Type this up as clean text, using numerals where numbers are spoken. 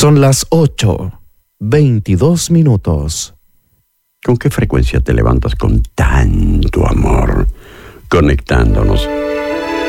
Son las 8:22. ¿Con qué frecuencia te levantas con tanto amor, conectándonos